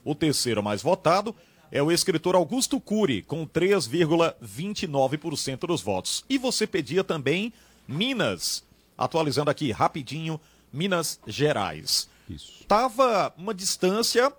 O terceiro mais votado é o escritor Augusto Cury, com 3,29% dos votos. E você pedia também Minas, atualizando aqui rapidinho, Minas Gerais. Isso. Tava uma distância